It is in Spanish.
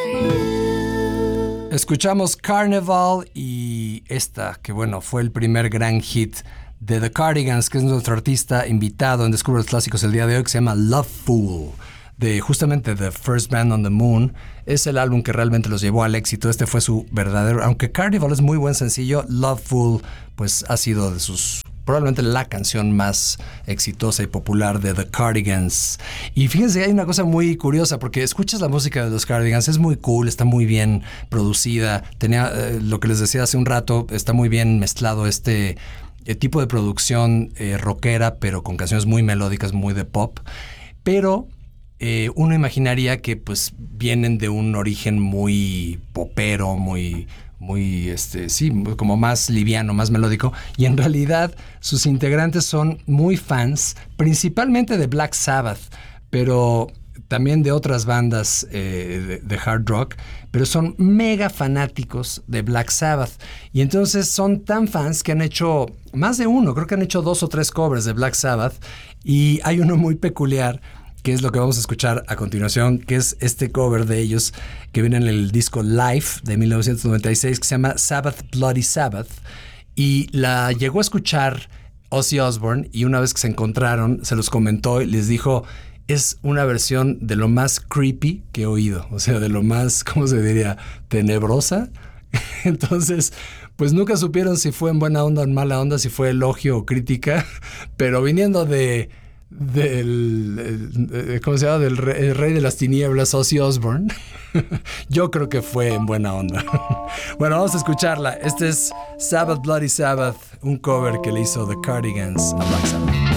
Escuchamos Carnival y esta, que bueno, fue el primer gran hit de The Cardigans, que es nuestro artista invitado en Descubre los Clásicos el día de hoy, que se llama Love Fool, de justamente The First Band on the Moon. Es el álbum que realmente los llevó al éxito. Este fue su verdadero, aunque Carnival es muy buen sencillo, Love Fool pues ha sido de sus, probablemente la canción más exitosa y popular de The Cardigans. Y fíjense, hay una cosa muy curiosa, porque escuchas la música de los Cardigans, es muy cool, está muy bien producida, tenía lo que les decía hace un rato, está muy bien mezclado este tipo de producción rockera, pero con canciones muy melódicas, muy de pop, pero uno imaginaría que pues vienen de un origen muy popero, muy sí, como más liviano, más melódico, y en realidad sus integrantes son muy fans, principalmente de Black Sabbath, pero también de otras bandas de hard rock, pero son mega fanáticos de Black Sabbath, y entonces son tan fans que han hecho más de uno, creo que han hecho 2 o 3 covers de Black Sabbath, y hay uno muy peculiar, que es lo que vamos a escuchar a continuación, que es este cover de ellos que viene en el disco Life de 1996, que se llama Sabbath Bloody Sabbath, y la llegó a escuchar Ozzy Osbourne, y una vez que se encontraron se los comentó y les dijo: es una versión de lo más creepy que he oído, o sea, de lo más, ¿cómo se diría?, tenebrosa. Entonces, pues nunca supieron si fue en buena onda o en mala onda, si fue elogio o crítica, pero viniendo del ¿cómo se llama? Del el rey de las tinieblas, Ozzy Osbourne, yo creo que fue en buena onda. Bueno, vamos a escucharla. Este es Sabbath Bloody Sabbath, un cover que le hizo The Cardigans a Black Sabbath.